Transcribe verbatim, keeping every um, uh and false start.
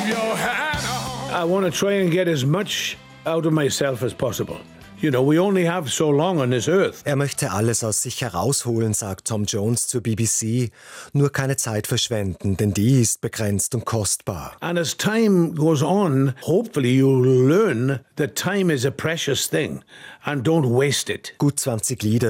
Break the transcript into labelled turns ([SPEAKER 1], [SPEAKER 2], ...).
[SPEAKER 1] your hat on.
[SPEAKER 2] I want to try and get as much out of myself as possible. You know, we only have so long on this earth.
[SPEAKER 3] Er möchte alles aus sich herausholen, sagt Tom Jones zur B B C. Nur keine Zeit verschwenden, denn die ist begrenzt und kostbar.
[SPEAKER 2] And as time goes on, hopefully you'll learn that time is a precious thing and don't waste it.
[SPEAKER 3] Gut zwanzig Lieder